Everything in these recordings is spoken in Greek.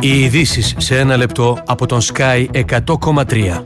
Οι ειδήσεις σε ένα λεπτό από τον Sky 100,3.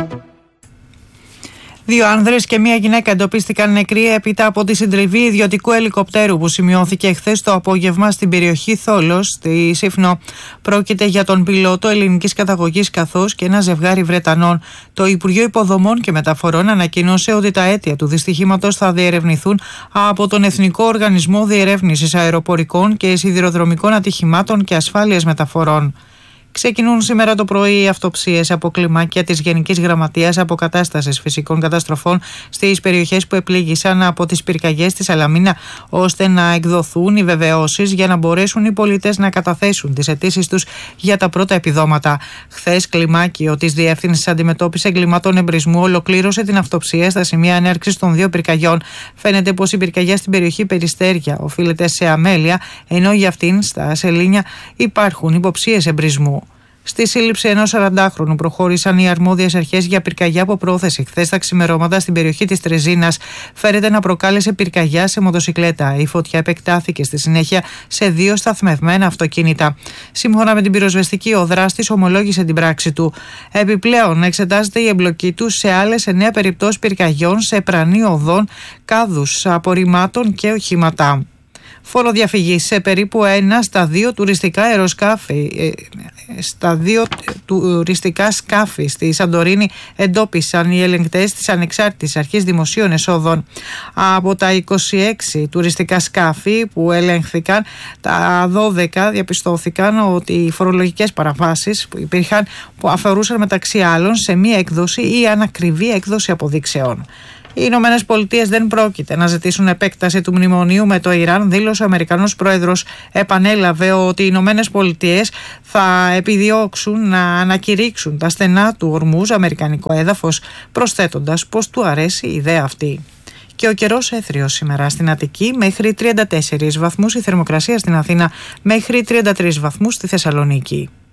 2 άνδρες και 1 γυναίκα εντοπίστηκαν νεκροί έπειτα από τη συντριβή ιδιωτικού ελικοπτέρου που σημειώθηκε χθες το απόγευμα στην περιοχή Θόλος, στη Σύφνο. Πρόκειται για τον πιλότο ελληνικής καταγωγής καθώς και ένα ζευγάρι Βρετανών. Το Υπουργείο Υποδομών και Μεταφορών ανακοίνωσε ότι τα αίτια του δυστυχήματος θα διερευνηθούν από τον Εθνικό Οργανισμό Διερεύνησης Αεροπορικών και Σιδηροδρομικών Ατυχημάτων και Ασφάλειας Μεταφορών. Ξεκινούν σήμερα το πρωί οι αυτοψίες από κλιμάκια της Γενικής Γραμματείας Αποκατάστασης Φυσικών Καταστροφών στις περιοχές που επλήγησαν από τις πυρκαγιές στη Σαλαμίνα, ώστε να εκδοθούν οι βεβαιώσεις για να μπορέσουν οι πολίτες να καταθέσουν τις αιτήσεις τους για τα πρώτα επιδόματα. Χθες, κλιμάκιο της Διεύθυνσης Αντιμετώπισης Εγκλημάτων Εμπρισμού ολοκλήρωσε την αυτοψία στα σημεία έναρξης των 2 πυρκαγιών. Φαίνεται πως η πυρκαγιά στην περιοχή Περιστέρια οφείλεται σε αμέλεια, ενώ για αυτήν στα Σελήνια υπάρχουν υποψίες εμπρισμού. Στη σύλληψη ενός 40χρονου προχώρησαν οι αρμόδιες αρχές για πυρκαγιά από πρόθεση χθες τα ξημερώματα στην περιοχή της Τρεζίνας. Φέρεται να προκάλεσε πυρκαγιά σε μοτοσικλέτα. Η φωτιά επεκτάθηκε στη συνέχεια σε 2 σταθμευμένα αυτοκίνητα. Σύμφωνα με την πυροσβεστική, ο δράστης ομολόγησε την πράξη του. Επιπλέον, εξετάζεται η εμπλοκή του σε άλλες 9 περιπτώσεις πυρκαγιών σε πρανή οδών, κάδους απορριμμάτων και οχήματα. Φοροδιαφυγή σε περίπου 1 στα 2 τουριστικά αεροσκάφη. Στα 2 τουριστικά σκάφη στη Σαντορίνη εντόπισαν οι ελεγκτές της Ανεξάρτητης Αρχής Δημοσίων Εσόδων. Από τα 26 τουριστικά σκάφη που ελέγχθηκαν, τα 12 διαπιστώθηκαν ότι οι φορολογικές παραβάσεις που υπήρχαν, που αφορούσαν μεταξύ άλλων σε μία έκδοση ή ανακριβή έκδοση αποδείξεων. Οι Ηνωμένες Πολιτείες δεν πρόκειται να ζητήσουν επέκταση του μνημονίου με το Ιράν, δήλωσε ο Αμερικανός Πρόεδρος. Επανέλαβε ότι οι Ηνωμένες Πολιτείες θα επιδιώξουν να ανακηρύξουν τα στενά του Ορμούζ αμερικανικό έδαφος, προσθέτοντας πως του αρέσει η ιδέα αυτή. Και ο καιρός έθριος σήμερα στην Αττική, μέχρι 34 βαθμούς η θερμοκρασία στην Αθήνα, μέχρι 33 βαθμούς στη Θεσσαλονίκη.